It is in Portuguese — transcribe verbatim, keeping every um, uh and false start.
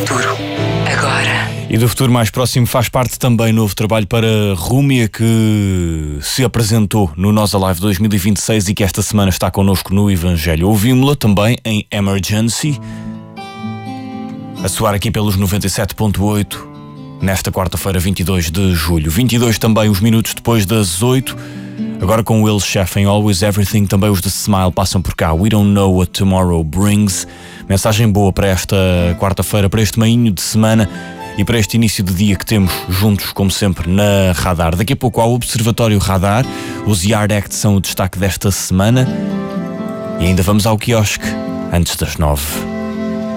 futuro, agora. E do futuro mais próximo faz parte também novo trabalho para Rúmia, que se apresentou no Nós Alive dois mil e vinte e seis e que esta semana está connosco no Evangelho. Ouvimos-la também em Emergency, a soar aqui pelos noventa e sete ponto oito, nesta quarta-feira, vinte e dois de julho. vinte e dois também os minutos depois das oito. Agora com o Will Sheff em Always Everything, também os de Smile passam por cá. We Don't Know What Tomorrow Brings. Mensagem boa para esta quarta-feira, para este meinho de semana e para este início de dia que temos juntos, como sempre, na Radar. Daqui a pouco há o Observatório Radar. Os Yard Act são o destaque desta semana. E ainda vamos ao quiosque, antes das nove.